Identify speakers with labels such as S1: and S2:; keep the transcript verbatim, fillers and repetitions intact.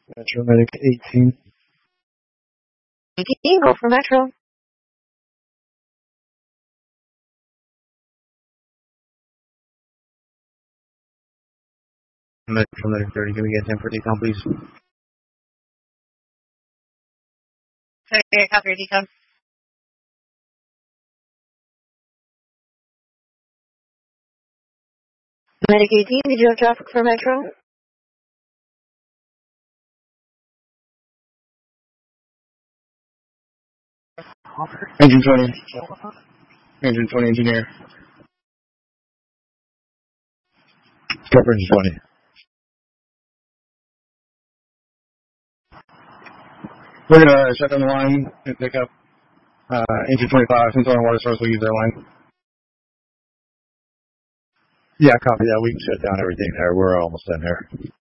S1: Metro Medic eighteen.
S2: eighteen, go for Metro.
S1: Metro Medic thirty, can we get ten for decon, please?
S2: Okay, copy your decon. Medic eighteen, did you have traffic for Metro?
S1: Engine twenty. Engine twenty, engineer. Cover engine twenty. We're gonna shut down the line and pick up uh, engine twenty-five. Since our water source, we'll use their line. Yeah, copy that. We can shut down everything there. We're almost done here.